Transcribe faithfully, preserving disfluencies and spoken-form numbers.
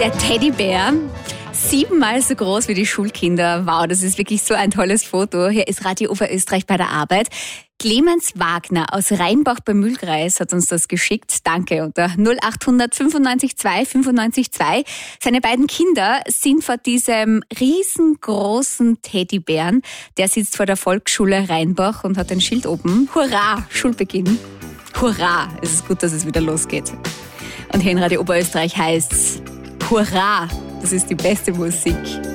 Der Teddybär, siebenmal so groß wie die Schulkinder. Wow, das ist wirklich so ein tolles Foto. Hier ist Radio Oberösterreich bei der Arbeit. Clemens Wagner aus Rheinbach beim Mühlkreis hat uns das geschickt. Danke. Unter null acht hundert fünfundneunzig zwei fünfundneunzig zwei. Seine beiden Kinder sind vor diesem riesengroßen Teddybären. Der sitzt vor der Volksschule Rheinbach und hat ein Schild oben. Hurra, Schulbeginn. Hurra, es ist gut, dass es wieder losgeht. Und hier in Radio Oberösterreich heißt's Hurra, das ist die beste Musik.